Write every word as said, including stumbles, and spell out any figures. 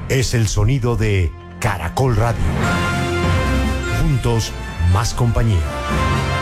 Es el sonido de Caracol Radio. Juntos, más compañía.